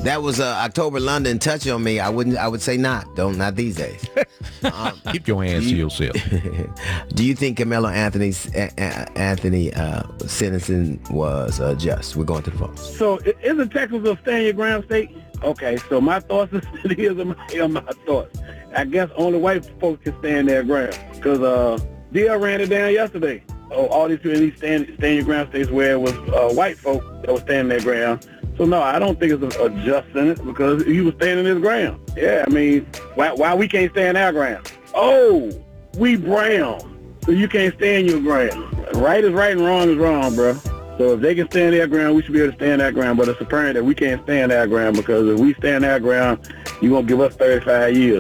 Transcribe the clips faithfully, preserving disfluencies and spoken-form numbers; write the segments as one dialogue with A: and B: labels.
A: that was uh, October London touch on me. I wouldn't. I would say not. Don't not these days.
B: Um, Keep your hands
A: you,
B: to yourself.
A: Do you think Carmelo Anthony's uh, Anthony uh, sentencing was uh, just? We're going to the phone.
C: So isn't Texas a stand your ground state? Okay, so my thoughts is here's my, here's my thoughts. I guess only white folks can stand their ground because uh, D L ran it down yesterday. Oh, all these these stand stand your ground states where it was uh, white folk that was standing their ground. So no, I don't think it's a, a just sentence because he was standing his ground. Yeah, I mean, why why we can't stand our ground? Oh, we brown, so you can't stand your ground. Right is right and wrong is wrong, bro. So if they can stand their ground, we should be able to stand our ground. But it's apparent that we can't stand our ground because if we stand our ground, you're going to give us thirty-five years.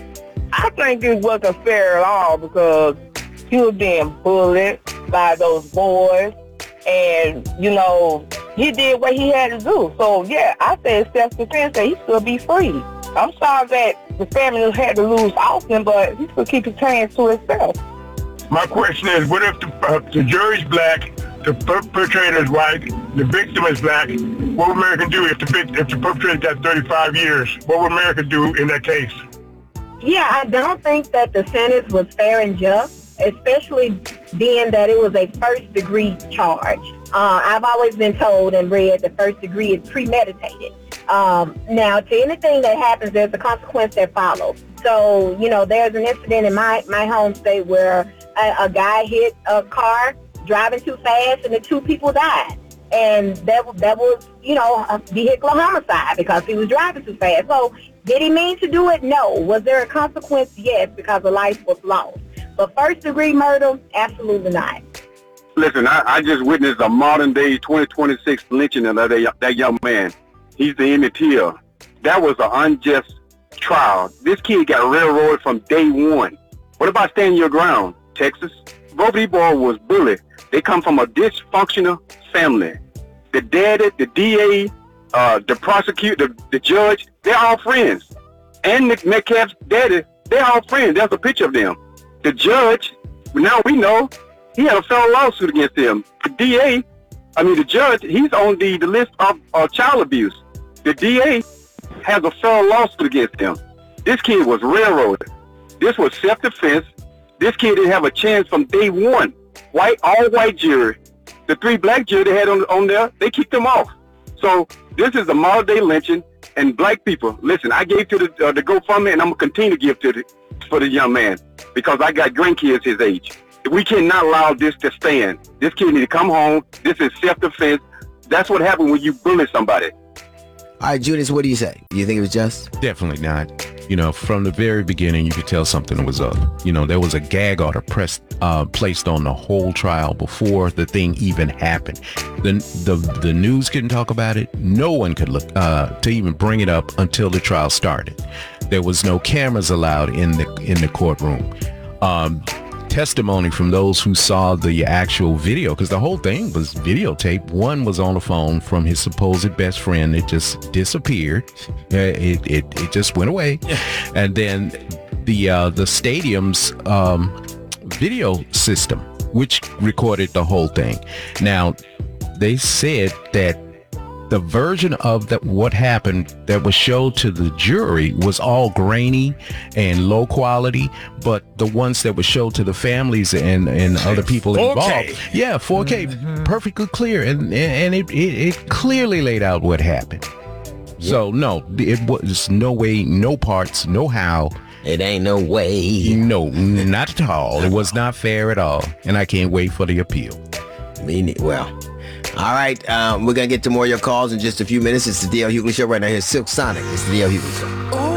D: I think it wasn't fair at all because he was being bullied by those boys. And, you know, he did what he had to do. So, yeah, I said self-defense that he should be free. I'm sorry that the family had to lose Austin, but he should keep his hands to himself.
E: My question is, what if the, uh, the jury's black, the perpetrator is white, the victim is black? What would America do if the if the perpetrator got thirty-five years? What would America do in that case?
F: Yeah, I don't think that the sentence was fair and just, especially being that it was a first-degree charge. Uh, I've always been told and read that first degree is premeditated. Um, now, to anything that happens, there's a consequence that follows. So, you know, there's an incident in my, my home state where a, a guy hit a car driving too fast and the two people died. And that, that was, you know, a vehicular homicide because he was driving too fast. So did he mean to do it? No. Was there a consequence? Yes, because a life was lost. But first degree murder, absolutely not.
G: Listen, I, I just witnessed a modern day twenty twenty-six lynching of that, that young man. He's the Emmett Till. That was an unjust trial. This kid got railroaded from day one. What about standing your ground, Texas? Both of these boys was bullied. They come from a dysfunctional family. The daddy, the D A, uh, the prosecutor, the, the judge, they're all friends. And Nick Metcalf's daddy, they're all friends. There's a picture of them. The judge, now we know, he had a federal lawsuit against him. The D A, I mean the judge, he's on the, the list of uh, child abuse. The D A has a federal lawsuit against him. This kid was railroaded. This was self-defense. This kid didn't have a chance from day one. White, all white jury. The three black jury they had on, on there, they kicked him off. So this is a modern day lynching. And black people, listen, I gave to the, uh, the GoFundMe and I'm going to continue to give to the, for the young man because I got grandkids his age. We cannot allow this to stand. This kid need to come home. This is self-defense. That's what happens when you bully somebody.
A: All right, Judas, what do you say? Do you think it was just?
B: Definitely not. You know, from the very beginning, you could tell something was up. You know, there was a gag order pressed, uh, placed on the whole trial before the thing even happened. The the the news couldn't talk about it. No one could look uh, to even bring it up until the trial started. There was no cameras allowed in the in the courtroom. Um, testimony from those who saw the actual video, because the whole thing was videotaped. One was on the phone from his supposed best friend. It just disappeared. Uh, it, it it just went away. And then the uh, the stadium's um, video system, which recorded the whole thing. Now, they said that the version of that what happened that was showed to the jury was all grainy and low quality, but the ones that were showed to the families and, and other people involved, yeah, four K, mm-hmm. perfectly clear, and and it, it, it clearly laid out what happened. Yep. So no, it was no way, no parts, no how.
A: It ain't no way.
B: No, not at all. It was not fair at all, and I can't wait for the appeal.
A: Me, well. All right, um, we're going to get to more of your calls in just a few minutes. It's the D L Hughley Show right now here. Silk Sonic. It's the D L Hughley Show.